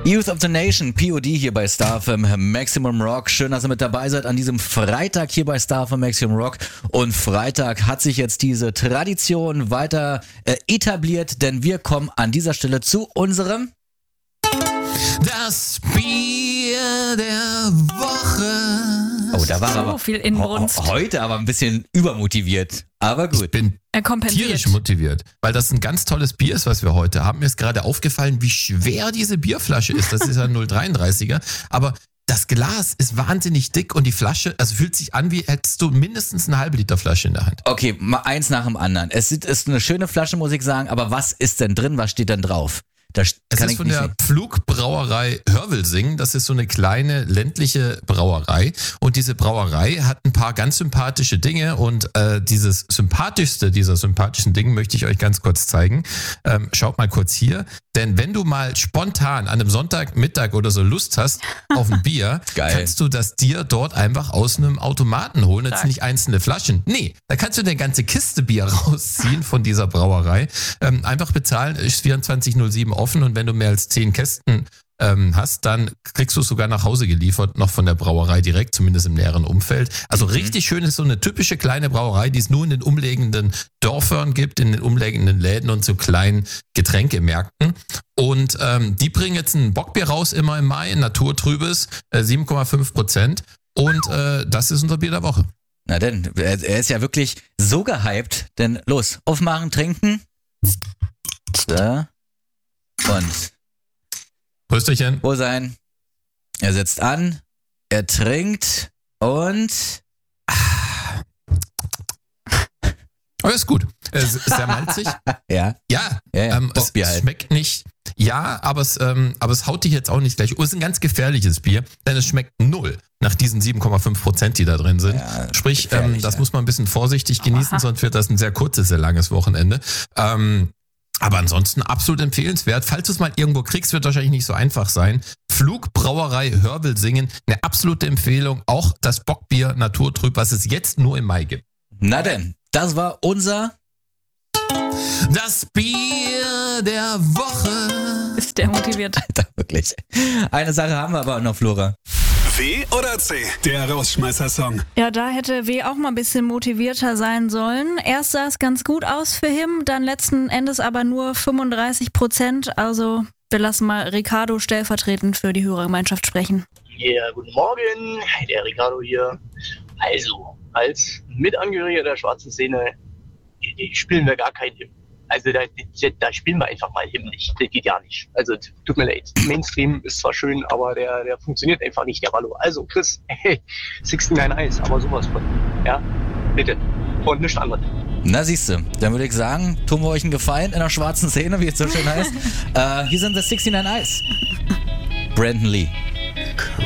Youth of the Nation, POD hier bei Star FM Maximum Rock. Schön, dass ihr mit dabei seid an diesem Freitag hier bei Star FM Maximum Rock. Und Freitag hat sich jetzt diese Tradition weiter etabliert, denn wir kommen an dieser Stelle zu unserem Das Bier der Woche. Oh, da war So aber viel Inbrunst. heute aber ein bisschen übermotiviert. Aber gut. Ich bin Er kompensiert. tierisch motiviert, weil das ein ganz tolles Bier ist, was wir heute haben. Mir ist gerade aufgefallen, wie schwer diese Bierflasche ist. Das ist ja 0,33er, aber das Glas ist wahnsinnig dick und die Flasche, also fühlt sich an, wie hättest du mindestens eine halbe Liter Flasche in der Hand. Okay, mal eins nach dem anderen. Es ist eine schöne Flasche, muss ich sagen, aber was ist denn drin? Was steht denn drauf? Es ist von der Pflugbrauerei Hörwelsingen. Das ist so eine kleine ländliche Brauerei. Und diese Brauerei hat ein paar ganz sympathische Dinge. Und dieses sympathischste dieser sympathischen Dinge möchte ich euch ganz kurz zeigen. Schaut mal kurz hier. Denn wenn du mal spontan an einem Sonntagmittag oder so Lust hast auf ein Bier, Geil. kannst du das dir dort einfach aus einem Automaten holen. Jetzt Stark. nicht einzelne Flaschen. Nee, da kannst du eine ganze Kiste Bier rausziehen von dieser Brauerei. Einfach bezahlen, ist 24/07 offen und wenn du mehr als 10 Kästen hast, dann kriegst du es sogar nach Hause geliefert, noch von der Brauerei direkt, zumindest im näheren Umfeld. Also richtig schön ist so eine typische kleine Brauerei, die es nur in den umliegenden Dörfern gibt, in den umliegenden Läden und so kleinen Getränkemärkten. Und die bringen jetzt ein Bockbier raus, immer im Mai, ein naturtrübes, 7,5%. Und das ist unser Bier der Woche. Na denn, er ist ja wirklich so gehypt. Denn los, aufmachen, trinken. So. Und Prösterchen. wo sein? Er setzt an, er trinkt und Aber ist gut. Es ist sehr malzig. ja. Ja, Ja, es Bockbier halt. schmeckt nicht. Ja, aber es haut dich jetzt auch nicht gleich. Es ist ein ganz gefährliches Bier, denn es schmeckt null nach diesen 7,5%, die da drin sind. Ja, Sprich, gefährlich, das ja. muss man ein bisschen vorsichtig genießen, sonst wird das ein sehr kurzes, sehr langes Wochenende. Aber ansonsten absolut empfehlenswert. Falls du es mal irgendwo kriegst, wird wahrscheinlich nicht so einfach sein. Pflugbrauerei Hörwelsingen, eine absolute Empfehlung. Auch das Bockbier Naturtrüb, was es jetzt nur im Mai gibt. Na denn, das war unser Das Bier der Woche. Ist der motiviert. Alter, wirklich. Eine Sache haben wir aber noch, Flora. W oder C? Der Rausschmeißer-Song. Ja, da hätte W auch mal ein bisschen motivierter sein sollen. Erst sah es ganz gut aus für him, dann letzten Endes aber nur 35%. Also wir lassen mal Ricardo stellvertretend für die Hörergemeinschaft sprechen. Ja, guten Morgen, der Ricardo hier. Also, als Mitangehöriger der schwarzen Szene spielen wir gar keinen Hymn. Also da spielen wir einfach mal Hymn nicht. Das geht ja nicht. Also tut mir leid. Mainstream ist zwar schön, aber der funktioniert einfach nicht, der Wallo. Also Chris, hey, 69 Eyes, aber sowas von. Ja, bitte. Und nichts anderes. Na siehste, dann würde ich sagen, tun wir euch einen Gefallen in der schwarzen Szene, wie es so schön heißt. Hier sind the 69 Eyes. Brandon Lee.